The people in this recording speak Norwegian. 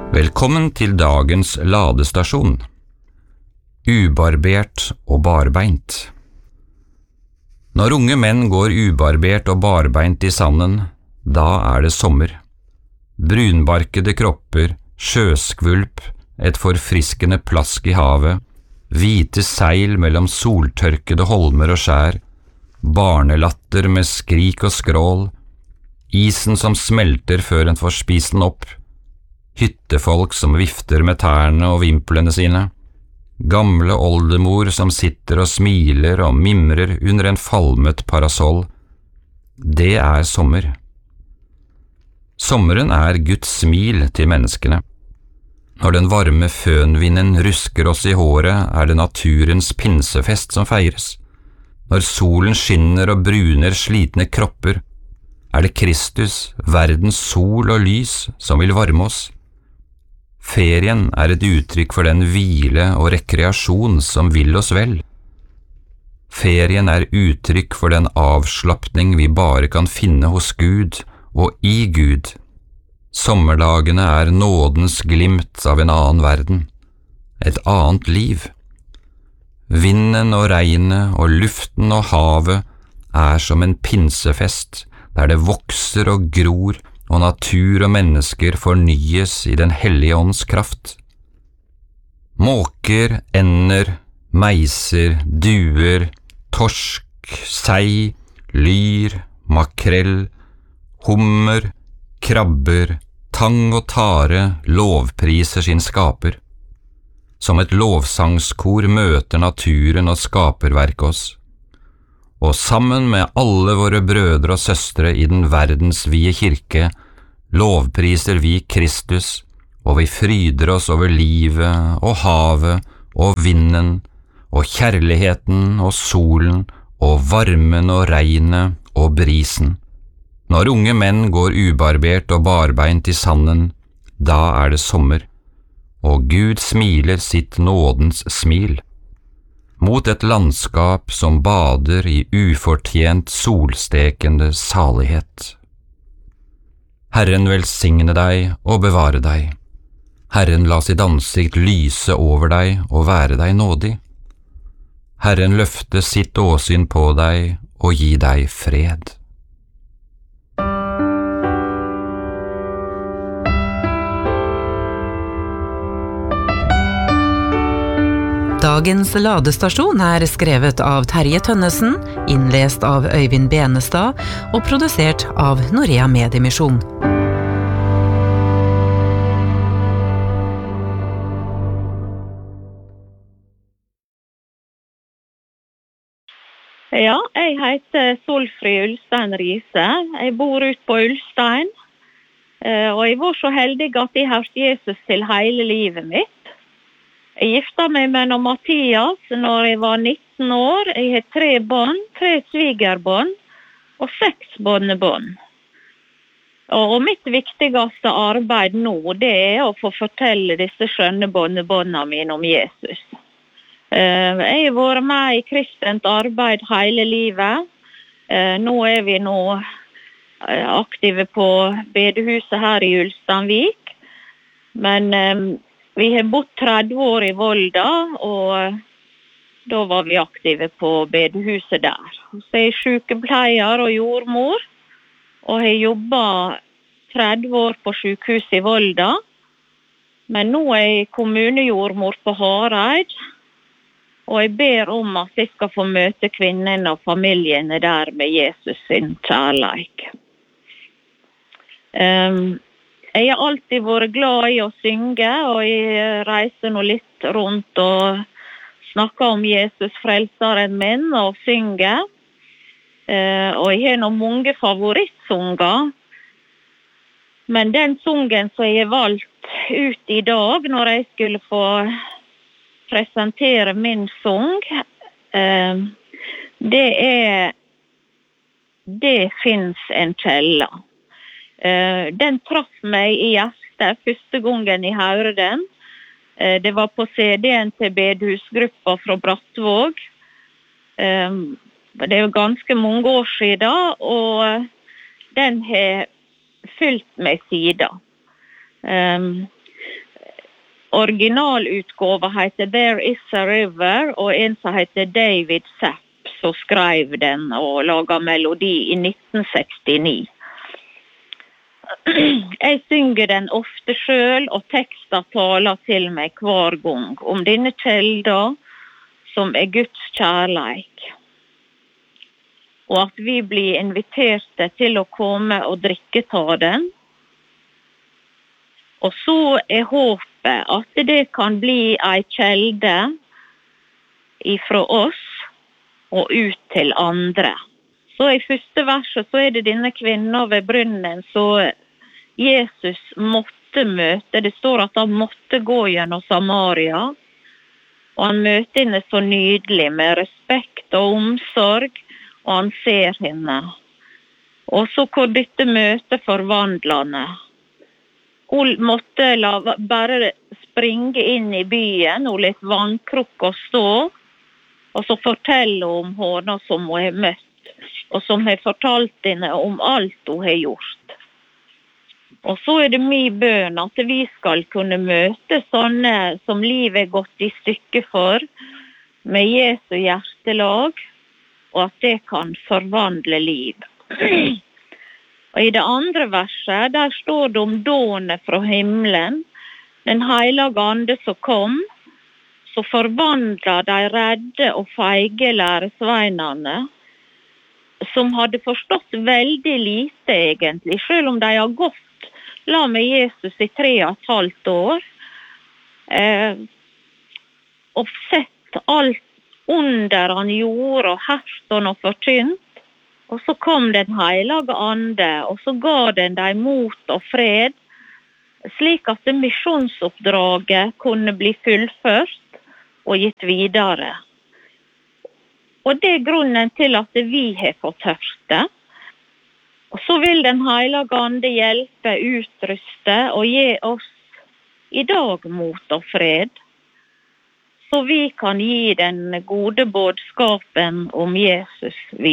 Velkommen til dagens ladestasjon. Ubarbert og barbeint. Når unge menn går ubarbert og barbeint i sanden, da det sommer. Brunbarkede kropper, sjøskvulp, et forfriskende plask i havet, hvite seil mellom soltørkede holmer og skjær, barnelatter med skrik og skrål, isen som smelter før en får spist den opp, hyttefolk som vifter med tærne og vimplene sine, gamle oldemor som sitter og smiler og mimrer under en falmet parasoll. Det sommer. Sommeren Guds smil til menneskene. Når den varme fønvinden rusker oss i håret, det naturens pinsefest som feires. Når solen skinner og bruner slitne kropper, det Kristus, verdens sol og lys, som vil varme oss. Ferien et uttrykk for den hvile og rekreasjon som vil oss vel. Ferien uttrykk for den avslappning vi bare kan finne hos Gud og i Gud. Sommerdagene nådens glimt av en annen verden, et annet liv. Vinden og regnet og luften og havet som en pinsefest, der det vokser og gror, og natur og mennesker fornyes i den hellige ånds kraft. Måker, ender, meiser, duer, torsk, sei, lyr, makrell, hummer, krabber, tang og tare lovpriser sin skaper. Som et lovsangskor møter naturen og skaperverket oss. Og sammen med alle våre brødre og søstre i den verdensvide kirke lovpriser vi Kristus, og vi fryder oss over livet og havet og vinden og kjærligheten og solen og varmen og regnet og brisen. Når unge menn går ubarbert og barbeint i sanden, da det sommer, og Gud smiler sitt nådens smil. Mot et landskap som bader i ufortjent solstekende salighet. Herren velsigne deg og bevare deg. Herren la sitt ansikt lyse over deg og være deg nådig. Herren løfte sitt åsyn på deg og gi deg fred. Dagens ladestasjon skrevet av Terje Tønnesen, innlest av Øyvind Benestad og produsert av Norea Mediemisjon. Ja, jeg heter Solfrid Ulstein Riise. Jeg bor ute på Ulstein, og jeg var så heldig at jeg hørte Jesus til hele livet mitt. Jeg gifta meg med Mathias når jeg var 19 år. Jeg har 3 barn, 3 svigerbånd og 6 barnebarn. Og mitt viktigste arbeid nå, det å få fortelle disse skjønne barnebarna mine om Jesus. Jeg har vært med i kristent arbeid hele livet. Nå vi aktive på bedehuset her i Ulsteinvik. Men vi har bodd 30 år i Volda, og da var vi aktive på bedehuset der. Så jeg sykepleier og jordmor, og har jobbet 30 år på sykehuset i Volda. Men nå jeg kommunejordmor på Hareid, og jeg ber om at jeg skal få møte kvinnene og familiene der med Jesus sin kjærleik. Jeg har alltid vært glad i å synge, og jeg reiser nå litt rundt og snakker om Jesus frelseren min og synger. Og jeg har nå mange favorittsunger. Men den sungen som jeg har valgt ut i dag, når jeg skulle få presentere min sung, det Det finns en källa. Den traff meg i hjertet første gangen jeg hørte den. Det var på CD-en til bedehusgruppa fra Brattvåg. Det jo ganske mange år siden, og den har fylt meg sida. originalutgåva heter There is a River, og en som heter David Zapp, som skrev den og laget melodi i 1969. Jeg synger den ofte selv, og teksten taler til meg hver gang om denne kjelda som Guds kjærleik. Og at vi blir inviterte til å komme og drikke ta den. Og så håpet at det kan bli en kjelde ifra oss og ut til andre. Så i første verset så det denne kvinna ved brunnen så Jesus måtte møte. Det står at han måtte gå gjennom Samaria. Og han møter henne så nydelig med respekt og omsorg, og han ser henne. Og så hvor dette møtet forvandler henne. Hun måtte bare springe inn i byen, hun litt vannkrukk og stå, og så fortelle om henne som hun har møtt, og som har fortalt henne om alt hun har gjort. Og så det min bønn at vi skal kunne møte sånne som livet gått i stykke for, med Jesu hjertelag, og at det kan forvandle liv. Og i det andre verset, der står det om dånet fra himmelen, den heilige ande som kom, så forvandlet de redde og feige læresveinene, som hadde forstått veldig lite egentlig, selv om de har gått la med Jesus i 3,5 år, og sett alt under han gjorde, og hørt han og forkynt. Og så kom den heilige ande, og så ga den dem mot og fred, slik at det misjonsoppdraget kunne bli fullført og gitt videre. Og det grunnen til at vi har fått hørt det. Og så vil den heilige ande hjelpe, utruste og gi oss i dag mot og fred, så vi kan gi den gode budskapen om Jesus videre.